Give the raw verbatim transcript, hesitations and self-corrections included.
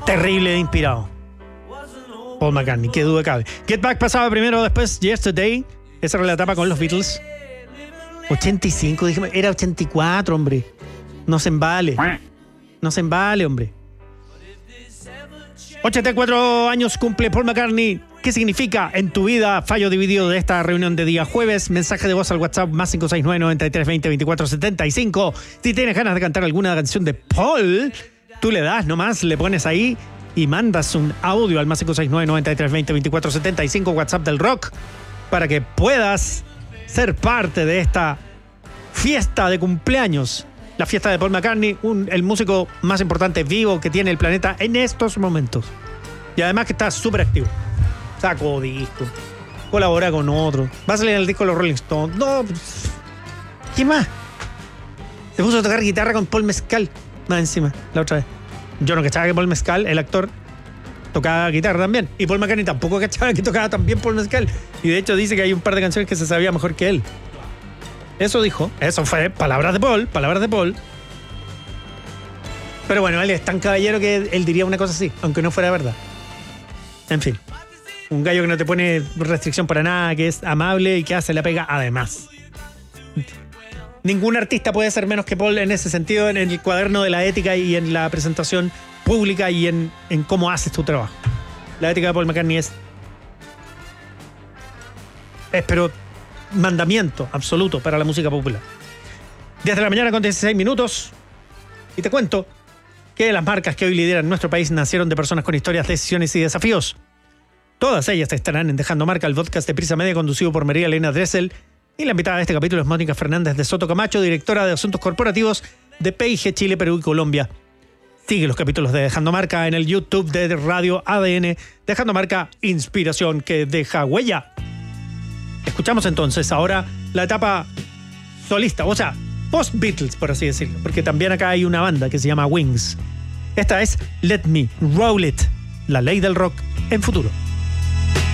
terrible de inspirado. Paul McCartney, qué duda cabe. Get Back pasaba primero, después Yesterday. Esa era la etapa con los Beatles. ochenta y cinco, dije, era ochenta y cuatro, hombre. No se embale. No se embale, hombre. ochenta y cuatro años cumple Paul McCartney. ¿Qué significa en tu vida? Fallo dividido de esta reunión de día jueves. Mensaje de voz al WhatsApp más cinco seis nueve, nueve tres dos cero, veinticuatro setenta y cinco. Si tienes ganas de cantar alguna canción de Paul, tú le das nomás, le pones ahí y mandas un audio al más cinco seis nueve, nueve tres dos cero, veinticuatro setenta y cinco, WhatsApp del rock, para que puedas ser parte de esta fiesta de cumpleaños. La fiesta de Paul McCartney, un, el músico más importante vivo que tiene el planeta en estos momentos. Y además que está súper activo. Sacó disco, colabora con otro, va a salir en el disco de los Rolling Stones. No, ¿qué más? Se puso a tocar guitarra con Paul Mescal, más encima, la otra vez. Yo no cachaba que Paul Mescal, el actor, tocaba guitarra también. Y Paul McCartney tampoco cachaba que tocaba también Paul Mescal. Y de hecho dice que hay un par de canciones que se sabía mejor que él. Eso dijo, eso fue palabras de Paul, palabras de Paul. Pero bueno, él es tan caballero que él diría una cosa así, aunque no fuera verdad. En fin, un gallo que no te pone restricción para nada, que es amable y que hace la pega además. Ningún artista puede ser menos que Paul en ese sentido, en el cuaderno de la ética y en la presentación pública y en, en cómo haces tu trabajo. La ética de Paul McCartney es, es pero mandamiento absoluto para la música popular. diez de la mañana con dieciséis minutos. Y te cuento que las marcas que hoy lideran nuestro país nacieron de personas con historias, decisiones y desafíos. Todas ellas estarán en Dejando Marca, el podcast de Prisa Media conducido por María Elena Dressel. Y la invitada de este capítulo es Mónica Fernández de Soto Camacho, directora de Asuntos Corporativos de P I G Chile, Perú y Colombia. Sigue los capítulos de Dejando Marca en el YouTube de Radio A D N. Dejando Marca, inspiración que deja huella. Escuchamos entonces ahora la etapa solista, o sea, post-Beatles, por así decirlo, porque también acá hay una banda que se llama Wings. Esta es Let Me Roll It, la ley del rock en futuro.